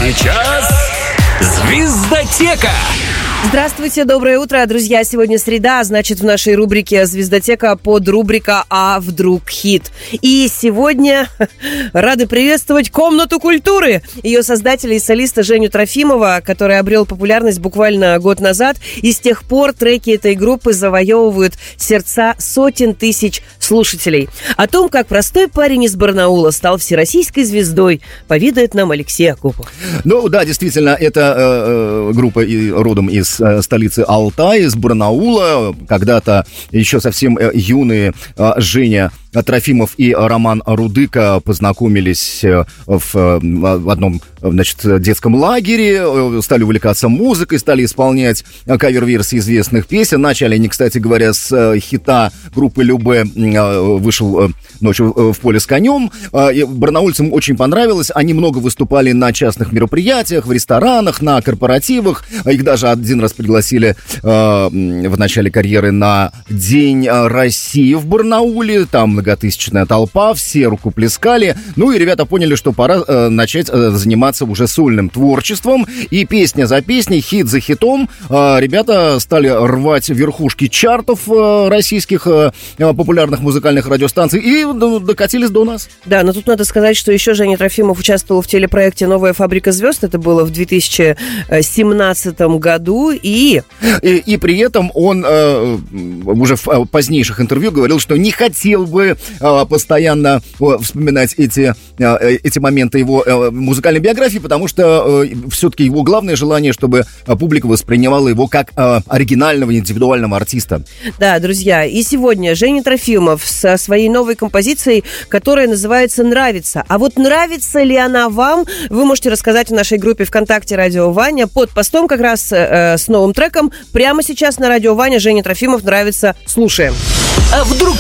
сейчас «Звездотека». Здравствуйте, доброе утро, друзья. Сегодня среда, значит, в нашей рубрике «Звездотека» подрубрика «А вдруг хит?». И сегодня рады приветствовать «Комнату культуры», ее создателя и солиста Женю Трофимова, который обрел популярность буквально год назад. И с тех пор треки этой группы завоевывают сердца сотен тысяч слушателей. О том, как простой парень из Барнаула стал всероссийской звездой, поведает нам Алексей Акопов. Ну да, действительно, это группа родом из столицы Алтая, из Барнаула. Когда-то еще совсем юные Женя Трофимов и Роман Рудыка познакомились в одном, значит, детском лагере, стали увлекаться музыкой, стали исполнять кавер-версии известных песен. Начали они, кстати говоря, с хита группы Любэ «Вышел ночью в поле с конем». Барнаульцам очень понравилось. Они много выступали на частных мероприятиях, в ресторанах, на корпоративах. Их даже один раз пригласили в начале карьеры на День России в Барнауле. Там многотысячная толпа, все рукоплескали. Ну и ребята поняли, что пора начать заниматься уже сольным творчеством. И песня за песней, хит за хитом ребята стали рвать верхушки чартов российских популярных музыкальных радиостанций и докатились до нас. Да, но тут надо сказать, что еще Женя Трофимов участвовал в телепроекте «Новая фабрика звезд». Это было в 2017 году. И при этом он уже в позднейших интервью говорил, что не хотел бы постоянно вспоминать эти моменты его музыкальной биографии, потому что все-таки его главное желание, чтобы публика воспринимала его как оригинального, индивидуального артиста. Да, друзья, и сегодня Женя Трофимов со своей новой композицией, которая называется «Нравится». А вот нравится ли она вам, вы можете рассказать в нашей группе ВКонтакте «Радио Ваня» под постом как раз с новым треком. Прямо сейчас на «Радио Ваня» Женя Трофимов «Нравится». Слушаем. А вдруг